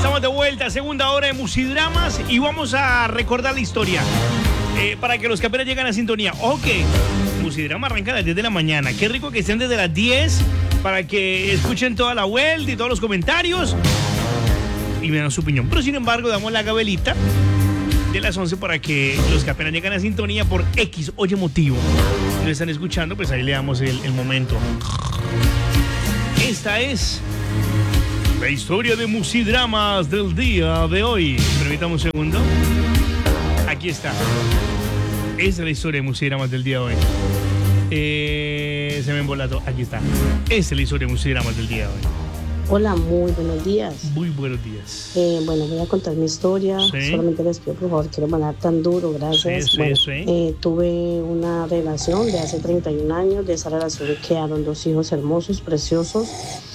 Estamos de vuelta, segunda hora de Musidramas y vamos a recordar la historia. Para que los que apenas llegan a sintonía. Ok, Musidrama arranca a las 10 de la mañana. Qué rico que estén desde las 10 para que escuchen toda la vuelta y todos los comentarios y me dan su opinión. Pero sin embargo, damos la gabelita de las 11 para que los que apenas llegan a sintonía por X oye motivo lo están escuchando, pues ahí le damos el momento. Esta es la historia de Musidramas del día de hoy. Permítame un segundo. Aquí está. Esa es la historia de Musidramas del día de hoy. Se me embolató. Aquí está. Esa es la historia de Musidramas del día de hoy. Hola, muy buenos días. Muy buenos días. Bueno, voy a contar mi historia. Sí. Solamente les pido, por favor, quiero mandar tan duro, gracias. Sí, bueno, sí. Tuve una relación de hace 31 años. De esa relación quedaron 2 hijos hermosos, preciosos.